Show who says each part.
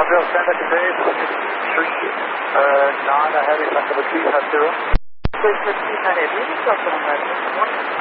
Speaker 1: Bravo, stand up to base, 3, 9, I have it, number 2, have 0.
Speaker 2: Please proceed ahead. You need to